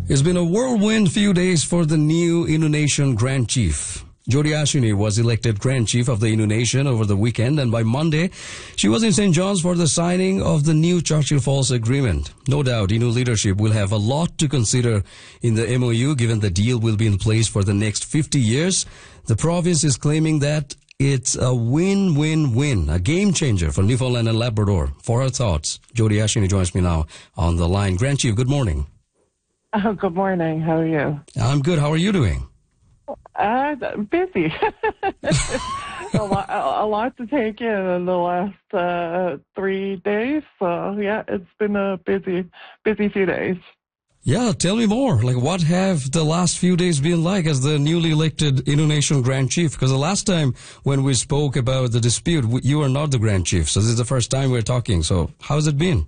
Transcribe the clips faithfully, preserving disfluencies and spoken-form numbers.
It's been a whirlwind few days for the new Innu Nation Grand Chief. Jody Ashwini was elected Grand Chief of the Innu Nation over the weekend, and by Monday, she was in Saint John's for the signing of the new Churchill Falls Agreement. No doubt, Innu leadership will have a lot to consider in the M O U, given the deal will be in place for the next fifty years. The province is claiming that it's a win-win-win, a game changer for Newfoundland and Labrador. For her thoughts, Jody Ashwini joins me now on the line. Grand Chief, good morning. Oh, good morning. How are you? I'm good. How are you doing? Uh, busy. a, lot, a lot to take in in the last uh, three days. So, yeah, it's been a busy, busy few days. Yeah, tell me more. Like, what have the last few days been like as the newly elected Innu Nation Grand Chief? Because the last time when we spoke about the dispute, you were not the Grand Chief. So this is the first time we're talking. So how's it been?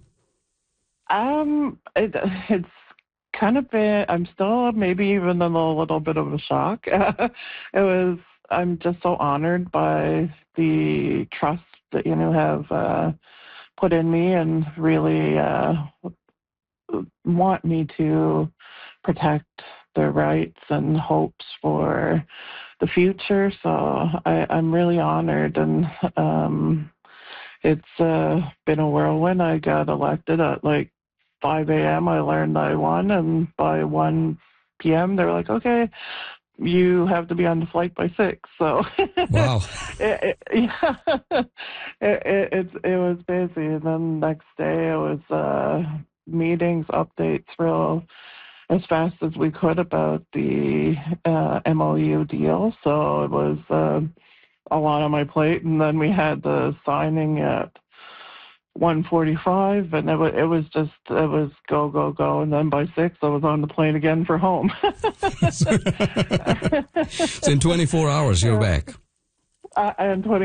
Um, it, it's kind of been, I'm still maybe even in a little bit of a shock. it was, I'm just so honored by the trust that you know have uh, put in me and really uh, want me to protect their rights and hopes for the future. So I, I'm really honored, and um, it's uh, been a whirlwind. I got elected at like five a.m. I learned I won, and by one p.m. they were like, okay, you have to be on the flight by six. So wow. it, it, yeah, it, it, it, it was busy. And then next day it was uh, meetings, updates, real as fast as we could about the uh, M O U deal. So it was uh, a lot on my plate. And then we had the signing at one forty-five, and it was, it was just, it was go, go, go. And then by six, I was on the plane again for home. So in twenty-four hours, you're back. Uh, and twenty